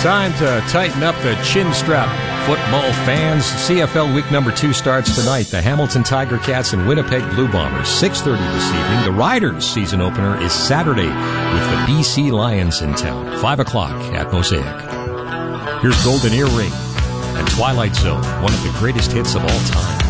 Time to tighten up the chin strap, football fans. CFL Week number 2 starts tonight. The Hamilton Tiger Cats and Winnipeg Blue Bombers, 6:30 this evening. The Riders' season opener is Saturday with the BC Lions in town, 5 o'clock at Mosaic. Here's Golden Earring and Twilight Zone, one of the greatest hits of all time.